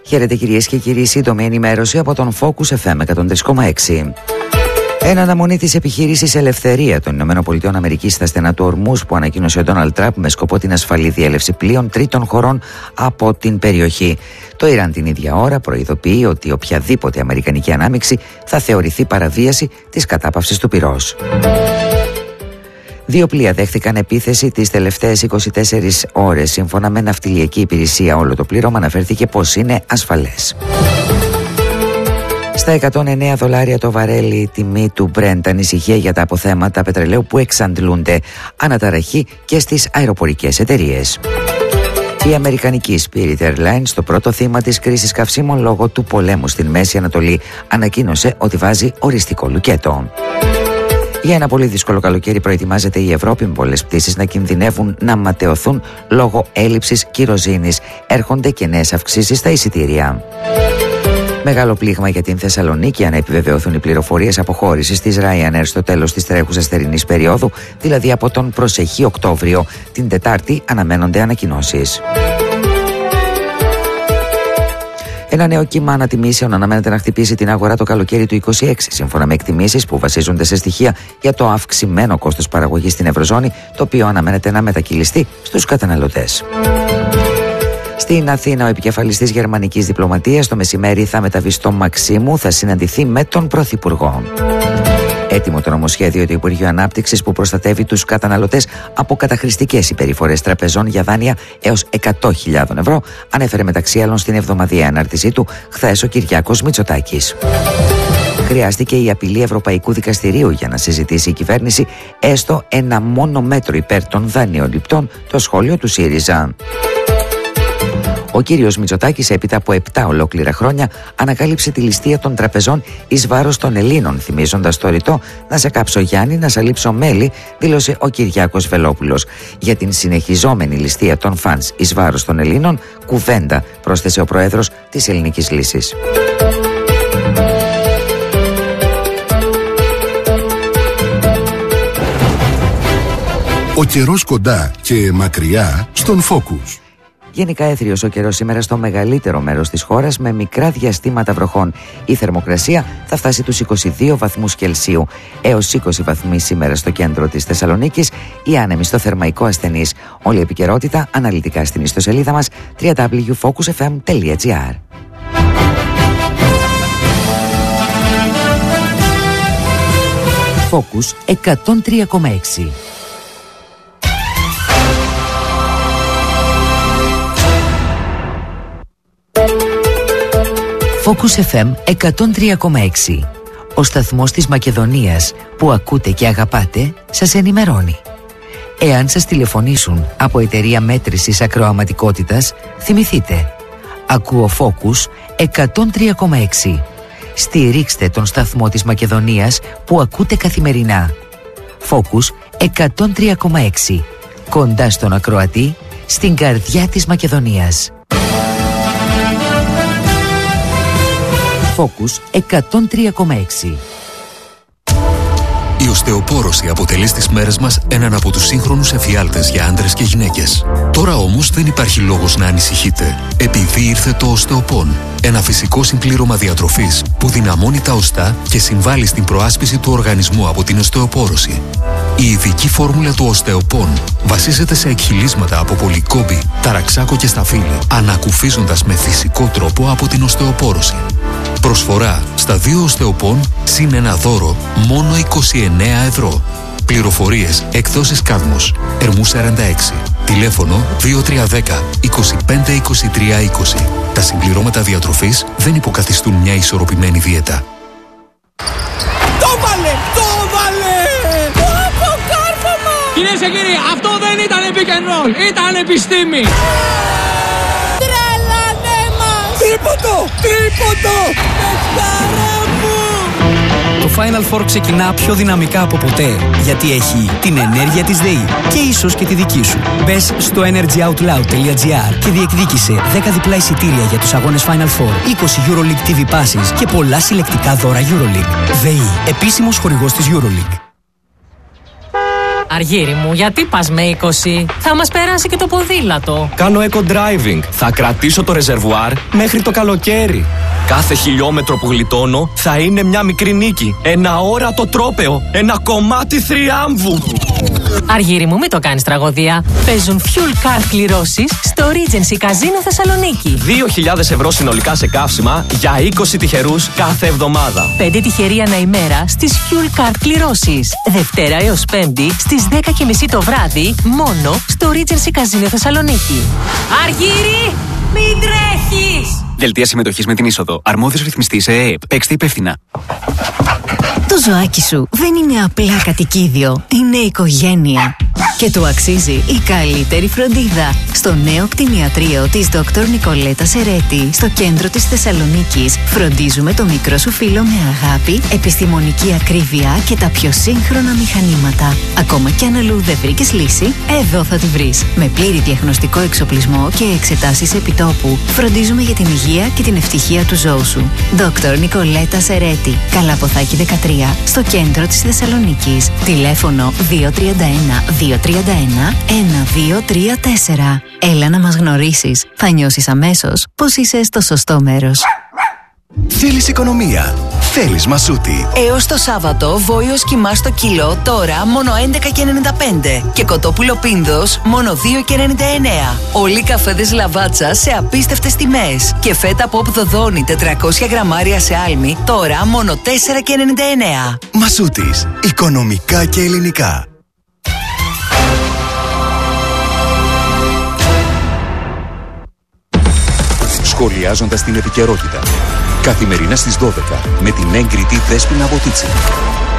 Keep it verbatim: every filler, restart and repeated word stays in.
Χαίρετε κυρίες και κύριοι, σύντομη ενημέρωση από τον Focus εφ εμ εκατόν τρία κόμμα έξι. Εν αναμονή της επιχείρησης Ελευθερία των ΗΠΑ στα στενά του Ορμούς που ανακοίνωσε ο Ντόναλντ Τραμπ με σκοπό την ασφαλή διέλευση πλοίων τρίτων χωρών από την περιοχή, το Ιράν την ίδια ώρα προειδοποιεί ότι οποιαδήποτε αμερικανική ανάμειξη θα θεωρηθεί παραβίαση της κατάπαυσης του πυρός. Δύο πλοία δέχθηκαν επίθεση τις τελευταίες είκοσι τέσσερις ώρες. Σύμφωνα με ναυτιλιακή υπηρεσία, όλο το πλήρωμα αναφέρθηκε πως είναι ασφαλές. Στα εκατόν εννέα δολάρια το βαρέλι η τιμή του Brent, ανησυχία για τα αποθέματα πετρελαίου που εξαντλούνται, αναταραχή και στις αεροπορικές εταιρείες. Η αμερικανική Spirit Airlines, το πρώτο θύμα της κρίσης καυσίμων λόγω του πολέμου στην Μέση Ανατολή, ανακοίνωσε ότι βάζει οριστικό λουκέτο. Για ένα πολύ δύσκολο καλοκαίρι προετοιμάζεται η Ευρώπη, με πολλές πτήσεις να κινδυνεύουν να ματαιωθούν λόγω έλλειψης κυροζήνης. Έρχονται και νέες αυξήσεις στα εισιτήρια. Μεγάλο πλήγμα για την Θεσσαλονίκη αν επιβεβαιωθούν οι πληροφορίες αποχώρησης της Ryanair στο τέλος της τρέχουσας θερινής περίοδου, δηλαδή από τον προσεχή Οκτώβριο. Την Τετάρτη αναμένονται ανακοινώσεις. Ένα νέο κύμα ανατιμήσεων αναμένεται να χτυπήσει την αγορά το καλοκαίρι του είκοσι έξι, σύμφωνα με εκτιμήσεις που βασίζονται σε στοιχεία για το αυξημένο κόστος παραγωγής στην Ευρωζώνη, το οποίο αναμένεται να μετακυλιστεί στους καταναλωτές. Στην Αθήνα, ο επικεφαλής της γερμανικής διπλωματίας το μεσημέρι θα μεταβεί στο Μαξίμου, θα συναντηθεί με τον Πρωθυπουργό. Έτοιμο το νομοσχέδιο του Υπουργείου Ανάπτυξης που προστατεύει τους καταναλωτές από καταχρηστικές συμπεριφορές τραπεζών για δάνεια έως εκατό χιλιάδες ευρώ, ανέφερε μεταξύ άλλων στην εβδομαδιαία ανάρτησή του χθες ο Κυριάκος Μητσοτάκης. Χρειάστηκε η απειλή Ευρωπαϊκού Δικαστηρίου για να συζητήσει η κυβέρνηση έστω ένα μόνο μέτρο υπέρ των δανειοληπτών, το σχόλιο του ΣΥΡΙΖΑ. Ο κύριος Μητσοτάκης, έπειτα από επτά ολόκληρα χρόνια, ανακάλυψε τη ληστεία των τραπεζών εις βάρος των Ελλήνων, θυμίζοντας το ρητό «Να σε κάψω Γιάννη, να σε λείψω μέλι», δήλωσε ο Κυριάκος Βελόπουλος. Για την συνεχιζόμενη ληστεία των φανς εις βάρος των Ελλήνων, κουβέντα, πρόσθεσε ο πρόεδρος της Ελληνικής Λύσης. Ο καιρός κοντά και μακριά στον Focus. Γενικά έθριος ο καιρός σήμερα στο μεγαλύτερο μέρος της χώρας με μικρά διαστήματα βροχών. Η θερμοκρασία θα φτάσει τους είκοσι δύο βαθμούς Κελσίου έως είκοσι βαθμοί σήμερα στο κέντρο της Θεσσαλονίκης, οι άνεμοι στο Θερμαϊκό ασθενής. Όλη η επικαιρότητα αναλυτικά στην ιστοσελίδα μας double-u double-u double-u τελεία focus f m τελεία g r. Focus εκατόν τρία κόμμα έξι. Focus εφ εμ εκατόν τρία κόμμα έξι. Ο σταθμός της Μακεδονίας που ακούτε και αγαπάτε σας ενημερώνει. Εάν σας τηλεφωνήσουν από εταιρεία μέτρησης ακροαματικότητας, θυμηθείτε. Ακούω Focus εκατόν τρία κόμμα έξι. Στηρίξτε τον σταθμό της Μακεδονίας που ακούτε καθημερινά. Focus εκατόν τρία κόμμα έξι. Κοντά στον ακροατή, στην καρδιά της Μακεδονίας. Focus εκατόν τρία κόμμα έξι. Η οστεοπόρωση αποτελεί στις μέρες μας έναν από τους σύγχρονους εφιάλτες για άντρες και γυναίκες. Τώρα όμως δεν υπάρχει λόγος να ανησυχείτε, επειδή ήρθε το Οστεοπόν, ένα φυσικό συμπλήρωμα διατροφής που δυναμώνει τα οστά και συμβάλλει στην προάσπιση του οργανισμού από την οστεοπόρωση. Η ειδική φόρμουλα του Οστεοπόν βασίζεται σε εκχυλίσματα από πολυκόμπη, ταραξάκο και σταφύλι, ανακουφίζοντας με φυσικό τρόπο από την οστεοπόρωση. Προσφορά στα δύο Οστεοπόν συν ένα δώρο μόνο είκοσι εννέα ευρώ. Πληροφορίες εκδόσεις Κάδμος, Ερμού σαράντα έξι. Τηλέφωνο δύο τρία ένα μηδέν είκοσι πέντε είκοσι τρία είκοσι. Τα συμπληρώματα διατροφής δεν υποκαθιστούν μια ισορροπημένη δίαιτα. Το βάλε! Το βάλε! Πω κάρφωμα! Κυρίες και κύριοι, αυτό δεν ήταν pick and roll, ήταν επιστήμη! Τρελάνε μας! Τρίποντο! Τρίποντο! Πεχτάρα μου! Το Final Four ξεκινά πιο δυναμικά από ποτέ, γιατί έχει την ενέργεια της ΔΕΗ και ίσως και τη δική σου. Μπες στο energyoutloud τελεία gr και διεκδίκησε δέκα διπλά εισιτήρια για τους αγώνες Final Four, είκοσι EuroLeague τι βι Passes και πολλά συλλεκτικά δώρα EuroLeague. ΔΕΗ, επίσημος χορηγός της EuroLeague. Αργύρι μου, γιατί πας με είκοσι? Θα μας περάσει και το ποδήλατο. Κάνω eco-driving. Θα κρατήσω το ρεζερβουάρ μέχρι το καλοκαίρι. Κάθε χιλιόμετρο που γλιτώνω θα είναι μια μικρή νίκη. Ένα όρατο τρόπαιο. Ένα κομμάτι θριάμβου. Αργύρι μου, μην το κάνεις τραγωδία. Παίζουν fuel card κληρώσεις στο Regency Casino Θεσσαλονίκη. δύο χιλιάδες ευρώ συνολικά σε καύσιμα για είκοσι τυχερούς κάθε εβδομάδα. πέντε τυχεροί ανά ημέρα στις fuel card κληρώσεις. Δευτέρα έως Πέμπτη στις δέκα και μισή το βράδυ μόνο στο Regency Casino Θεσσαλονίκη. Αργύρι, μην τρέχεις! Δελτία συμμετοχής με την είσοδο. Αρμόδιος ρυθμιστής ΕΕΠ. Παίξτε υπεύθυνα. Το ζωάκι σου δεν είναι απλά κατοικίδιο, είναι οικογένεια. Και του αξίζει η καλύτερη φροντίδα. Στο νέο κτηνιατρίο της Δόκτωρ Νικολέτα Σερέτη, στο κέντρο της Θεσσαλονίκης, φροντίζουμε το μικρό σου φίλο με αγάπη, επιστημονική ακρίβεια και τα πιο σύγχρονα μηχανήματα. Ακόμα κι αν αλλού δεν βρήκες λύση, εδώ θα τη βρεις. Με πλήρη διαγνωστικό εξοπλισμό και εξετάσεις επιτόπου, φροντίζουμε για την υγεία και την ευτυχία του ζώου σου. Δόκτωρ Νικολέτα Σερέτη, Καλαποθάκη δεκατρία, στο κέντρο της Θεσσαλονίκης. Τηλέφωνο δύο τρία ένα δύο τρία ένα ένα δύο τρία τέσσερα. Έλα να μας γνωρίσεις. Θα νιώσεις αμέσως πως είσαι στο σωστό μέρος. Θέλεις οικονομία. Θέλεις Μασούτη. Έως το Σάββατο, βόηος κιμά στο κιλό, τώρα μόνο έντεκα και ενενήντα πέντε. Και κοτόπουλο πίνδος, μόνο δύο και ενενήντα εννέα. Όλοι οι καφέδες Λαβάτσα σε απίστευτες τιμές. Και φέτα Pop Δοδόνη τετρακόσια γραμμάρια σε άλμη, τώρα μόνο τέσσερα και ενενήντα εννέα. Μασούτης. Οικονομικά και ελληνικά. Σχολιάζοντας την επικαιρότητα. Καθημερινά στις δώδεκα με την έγκριτη Δέσποινα Βοτίτσι.